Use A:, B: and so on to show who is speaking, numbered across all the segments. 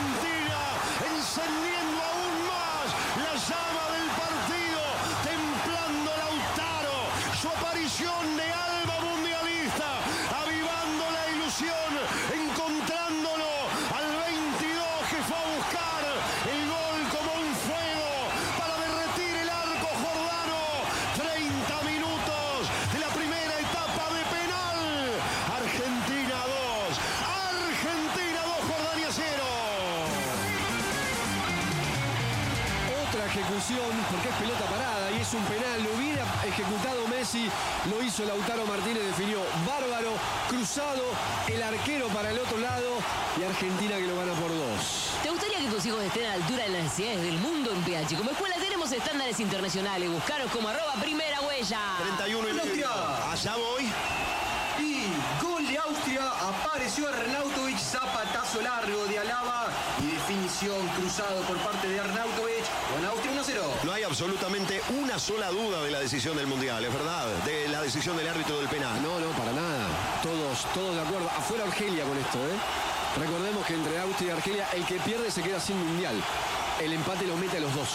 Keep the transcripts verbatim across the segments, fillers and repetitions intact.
A: Argentina encendiendo aún más la llama del partido, templando Lautaro, su aparición de alba mundialista, avivando la ilusión, encontrándolo al veintidós que fue a buscar el gol como un fuego para derretir el arco jordano. treinta minutos de la primera etapa de penal. Argentina dos, Argentina dos, Jordania cero.
B: Otra ejecución, porque es pelota parada y es un penal. Lo hubiera ejecutado Messi, lo hizo Lautaro Martínez, definió bárbaro, cruzado, el arquero para el otro lado y Argentina que lo gana por dos.
C: ¿Te gustaría que tus hijos estén a la altura de las necesidades del mundo en P H? Como escuela tenemos estándares internacionales. Buscaros como arroba primera huella.
A: treinta y uno y medio. Allá voy.
D: Y gol de Austria, apareció Arnautovic, zapatazo largo de Alaba y definición cruzado por parte de Arnautovic. Con Austria uno cero.
A: No hay absolutamente una sola duda de la decisión del Mundial, es verdad, de la decisión del árbitro del penal.
B: No, no, para nada. Todos, todos de acuerdo. Afuera Argelia con esto, ¿eh? Recordemos que entre Austria y Argelia, el que pierde se queda sin mundial. El empate los mete a los dos.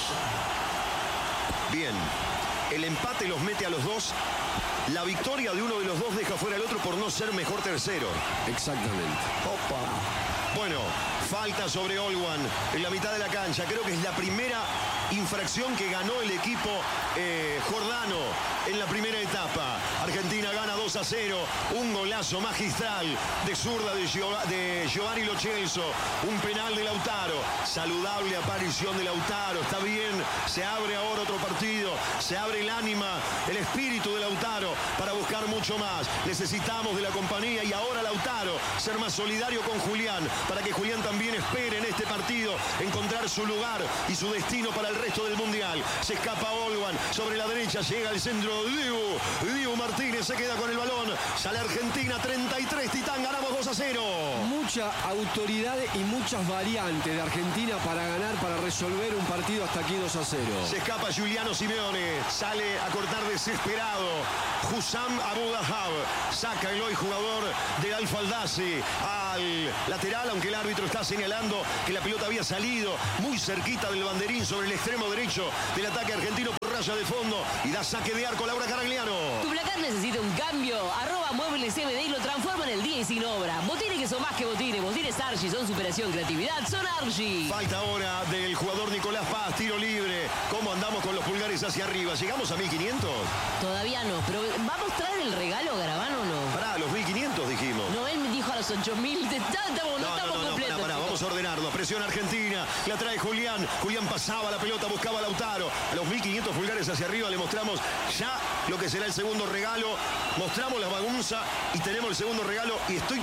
A: Bien, el empate los mete a los dos. La victoria de uno de los dos deja fuera al otro por no ser mejor tercero.
B: Exactamente.
A: Opa. Bueno, falta sobre Olwan en la mitad de la cancha. Creo que es la primera infracción que ganó el equipo eh, jordano en la primera etapa. Argentina gana dos a cero. Un golazo magistral de zurda de, Gio de Giovanni Lo Celso. Un penal de Lautaro. Saludable aparición de Lautaro. Está bien. Se abre ahora otro partido. Se abre el ánima, el espíritu de Lautaro para buscar mucho más. Necesitamos de la compañía y ahora Lautaro ser más solidario con Julián para que Julián también espere en este partido encontrar su lugar y su destino para el resto del Mundial. Se escapa Olwan sobre la derecha, llega al centro Dibu, Dibu Martínez se queda con el balón, sale Argentina treinta y tres, Titán, ganamos dos a cero.
B: Mucha autoridad y muchas variantes de Argentina para ganar, para resolver un partido hasta aquí dos a cero.
A: Se escapa Giuliano Simeone, sale a cortar desesperado Hussam Abu Dahab, saca el hoy jugador de Al Faldasi al lateral, aunque el árbitro está señalando que la pelota había salido muy cerquita del banderín sobre el extremo derecho del ataque argentino por raya de fondo y da saque de arco Laura Caragliano.
C: Tu placar necesita un cambio. Arroba Muebles M D y lo transforma en el día y sin obra. Botines que son más que botines. Botines Archie son superación, creatividad, son Archie.
A: Falta ahora del jugador Nicolás Paz, tiro libre. ¿Cómo andamos con los pulgares hacia arriba? ¿Llegamos a mil quinientos?
C: Todavía no, pero ¿va a mostrar el regalo, Garabano, o no?
A: Pará, los mil quinientos dijimos.
C: No, él me dijo a los ocho mil. No, estamos, no,
A: no,
C: estamos
A: no, no,
C: completos.
A: pará, pará, vamos a ordenarlo. Presión Argentina, la trae Julián. Julián pasaba la pelota, buscaba a Lautaro. A los mil quinientos pulgares hacia arriba le mostramos ya lo que será el segundo regalo. Mostramos la bagunza y tenemos el segundo regalo y estoy...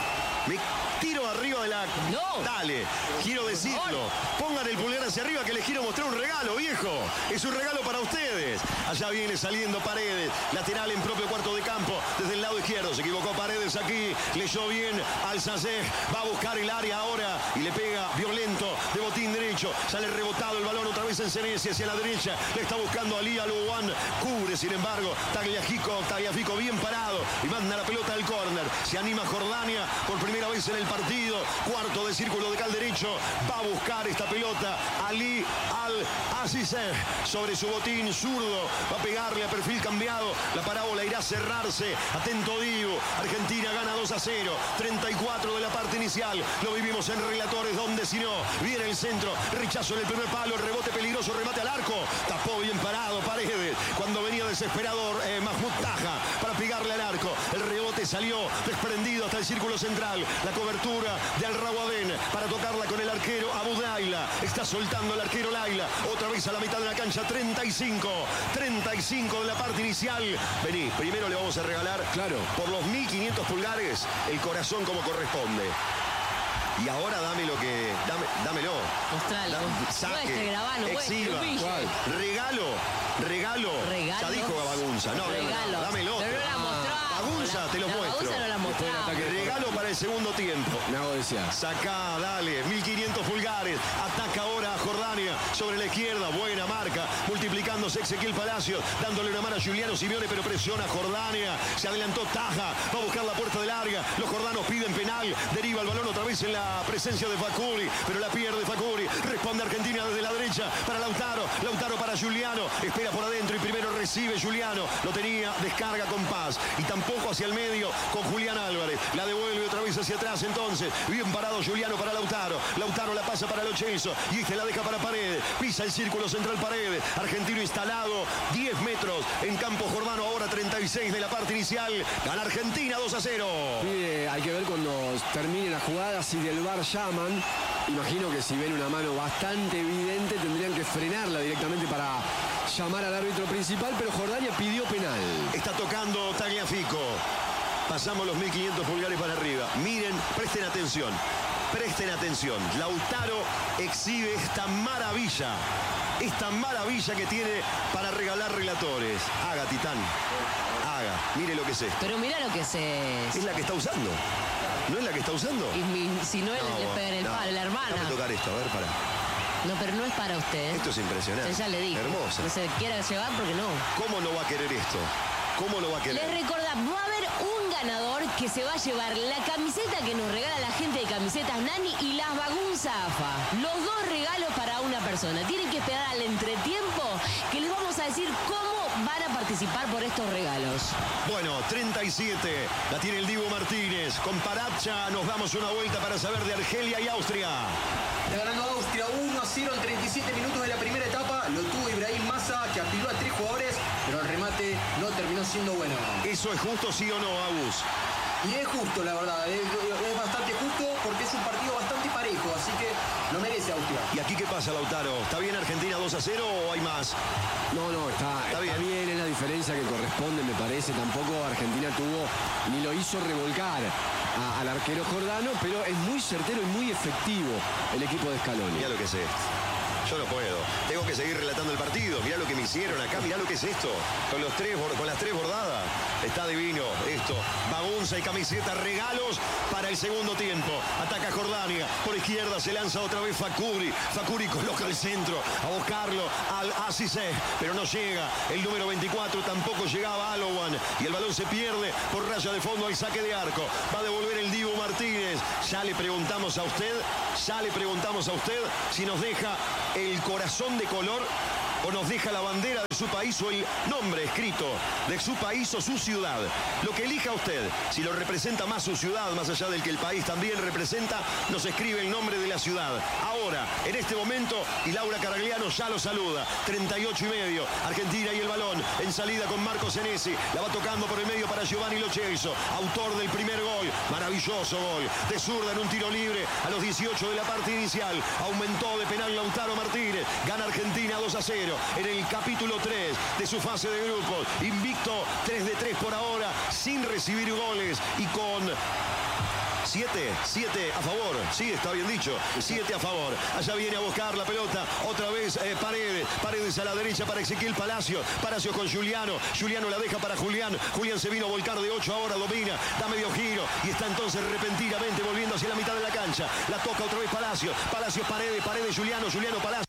A: Me tiro arriba de la...
C: No.
A: Dale, quiero decirlo. Pongan el pulgar hacia arriba que les quiero mostrar un regalo, viejo. Es un regalo para ustedes. Allá viene saliendo Paredes. Lateral en propio cuarto de campo. Desde el lado izquierdo. Se equivocó Paredes aquí. Leyó bien al Sacej. Va a buscar el área ahora. Y le pega violento de botín derecho. Sale rebotado el balón otra vez en Senesi hacia la derecha. Le está buscando a Lía Luan. Cubre, sin embargo, Tagliafico, Tagliafico bien parado. Y manda la pelota al córner. Se anima Jordania por primera vez en el partido. Cuarto de círculo de cal derecho. Va a buscar esta pelota Ali Al-Azizeh sobre su botín zurdo. Va a pegarle a perfil cambiado. La parábola irá a cerrarse. Atento Dibu. Argentina gana dos a cero. treinta y cuatro de la parte inicial. Lo vivimos en relatores donde si no. Viene el centro. Rechazo en el primer palo. Rebote peligroso. Remate al arco. Tapó bien parado Paredes. Cuando venía desesperador eh, Mahmoud Taha para pegarle al arco. El rebote salió desprendido hasta el círculo central. La cobertura de Al Rawadén para tocarla con el arquero Abu Daila. Está soltando el arquero Laila. Otra vez a la mitad de la cancha. treinta y cinco. treinta y cinco de la parte inicial. Vení, primero le vamos a regalar,
B: claro,
A: por los mil quinientos pulgares, el corazón como corresponde. Y ahora dame lo que... Dame, dámelo.
C: Mostralo.
A: Da, saque.
C: Muestre, grabalo,
A: exhiba. Regalo. Regalo.
C: Regalo.
A: Ya dijo Bagunza. No,
C: regalo.
A: No, no, dámelo.
C: Pero no la mostramos.
A: Bagunza,
C: la,
A: te lo
C: la
A: muestro.
C: Bagunza no la mostramos.
A: Regalo para el segundo tiempo.
B: Me hago desear.
A: Sacá, dale. mil quinientos pulgares. Ataca ahora a Jordania sobre la izquierda, buena marca, multiplicándose Ezequiel Palacios, dándole una mano a Giuliano Simeone, pero presiona Jordania, se adelantó Taja, va a buscar la puerta de larga, los jordanos piden penal, deriva el balón otra vez en la presencia de Facuri, pero la pierde Facuri, responde Argentina desde la derecha para Lautaro, Lautaro para Giuliano, espera por adentro y primero recibe Giuliano, lo tenía, descarga con Paz, y tampoco hacia el medio con Julián Álvarez, la devuelve otra vez hacia atrás entonces, bien parado Giuliano para Lautaro, Lautaro la pasa para Lo Celso, y este la deja para Paredes, pisa el círculo central Paredes, argentino instalado, diez metros en campo jordano, ahora treinta y seis de la parte inicial, gana Argentina dos a cero.
B: Mire, hay que ver cuando termine la jugada si del V A R llaman. Imagino que si ven una mano bastante evidente tendrían que frenarla directamente para llamar al árbitro principal, pero Jordania pidió penal.
A: Está tocando Tagliafico. Pasamos los mil quinientos pulgares para arriba. Miren, presten atención. Presten atención. Lautaro exhibe esta maravilla. Esta maravilla que tiene para regalar relatores. Haga, Titán. Haga. Mire lo que es esto.
C: Pero mira lo que es.
A: Es la que está usando. ¿No es la que está usando?
C: Y mi, si no, él
A: No,
C: le pega en el
A: no.
C: palo, la hermana.
A: Déjame tocar esto, a ver, para.
C: No, pero no es para usted.
A: Esto es impresionante.
C: Yo ya le dije.
A: Hermosa.
C: No se quiera llevar porque no.
A: ¿Cómo no va a querer esto? ¿Cómo lo va a querer?
C: Les recordamos, va a haber un ganador que se va a llevar la camiseta que nos regala la gente de Camisetas Nani y las Bagunza A F A. Los dos regalos para una persona. Tienen que esperar al entretiempo que les vamos a decir cómo van a participar por estos regalos.
A: Bueno, treinta y siete, la tiene el Dibu Martínez. Con Paracha nos damos una vuelta para saber de Argelia y Austria.
D: Está ganando Austria uno a cero en treinta y siete minutos de la primera etapa. Lo tuvo Ibrahim Massa, que apiló a tres jugadores, pero el remate no terminó siendo bueno.
A: ¿Eso es justo, sí o no, Agus?
D: Y es justo, la verdad. Es, es bastante justo porque es un partido bastante parejo, así que lo merece Austria.
A: ¿Y aquí qué pasa, Lautaro? ¿Está bien Argentina dos a cero o hay más?
B: No, no, está,
A: Está
B: está
A: bien.
B: bien. es la diferencia que corresponde, me parece. Tampoco Argentina tuvo, ni lo hizo revolcar a- al arquero jordano, pero es muy certero y muy efectivo el equipo de Scaloni.
A: Mirá lo que es esto. Yo no puedo. Tengo que seguir relatando el partido. Mirá lo que me hicieron acá. Mirá lo que es esto. Con, los tres, bor- con las tres bordadas. Está divino esto. Bagunza y camiseta. Regalos para el segundo tiempo. Ataca Jordania. Por izquierda se lanza otra vez Facuri. Facuri coloca el centro a buscarlo al Asise. Pero no llega. El número veinticuatro tampoco llegaba a Alowan. Y el balón se pierde por raya de fondo al saque de arco. Va a devolver el Dibu Martínez. Ya le preguntamos a usted. Ya le preguntamos a usted si nos deja el corazón de color o nos deja la bandera de su país o el nombre escrito de su país o su ciudad. Lo que elija usted, si lo representa más su ciudad, más allá del que el país también representa, nos escribe el nombre de la ciudad. Ahora, en este momento, y Laura Caragliano ya lo saluda. treinta y ocho y medio, Argentina y el balón en salida con Marco Senesi. La va tocando por el medio para Giovanni Lo Celso, autor del primer gol. Maravilloso gol. De zurda en un tiro libre a los dieciocho de la parte inicial. Aumentó de penal Lautaro Martínez. Gana Argentina dos a cero. En el capítulo tres de su fase de grupos. Invicto tres de tres por ahora, sin recibir goles y con siete, siete a favor. Sí, está bien dicho. siete a favor. Allá viene a buscar la pelota. Otra vez eh, Paredes. Paredes a la derecha para Ezequiel Palacios. Palacios con Giuliano. Giuliano la deja para Julián. Julián se vino a volcar de ocho ahora. Domina. Da medio giro. Y está entonces repentinamente volviendo hacia la mitad de la cancha. La toca otra vez Palacios. Palacios Paredes. Paredes Giuliano. Giuliano Palacios.